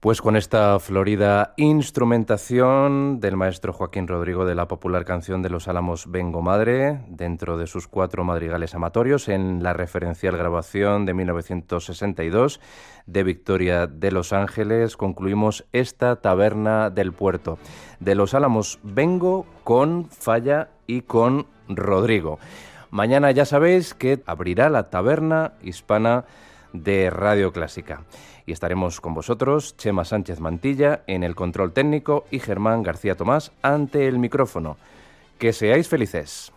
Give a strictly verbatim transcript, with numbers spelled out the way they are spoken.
Pues con esta florida instrumentación del maestro Joaquín Rodrigo de la popular canción de Los Álamos Vengo Madre, dentro de sus cuatro madrigales amatorios, en la referencial grabación de mil novecientos sesenta y dos de Victoria de Los Ángeles, concluimos esta Taberna del Puerto. De Los Álamos Vengo con Falla y con Rodrigo. Mañana ya sabéis que abrirá la Taberna Hispana de Radio Clásica. Y estaremos con vosotros, Chema Sánchez Mantilla, en el control técnico y Germán García Tomás ante el micrófono. Que seáis felices.